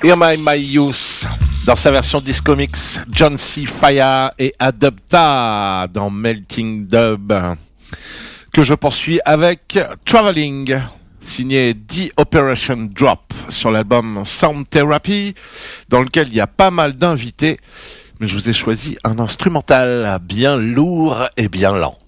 Hear My Youth, dans sa version disco mix, John C. Fire et Adopta dans Melting Dub, que je poursuis avec Traveling, signé The Operation Drop sur l'album Sound Therapy, dans lequel il y a pas mal d'invités, mais je vous ai choisi un instrumental bien lourd et bien lent.